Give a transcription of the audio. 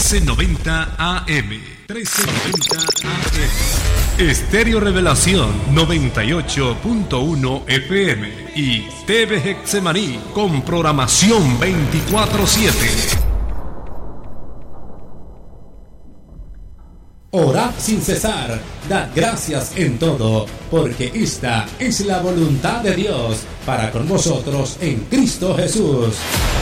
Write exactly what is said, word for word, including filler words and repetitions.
trece noventa A M. trece noventa A M. Estéreo Revelación noventa y ocho punto uno F M y T V Getsemaní con programación veinticuatro siete. Orad sin cesar, dad gracias en todo, porque esta es la voluntad de Dios para con vosotros en Cristo Jesús.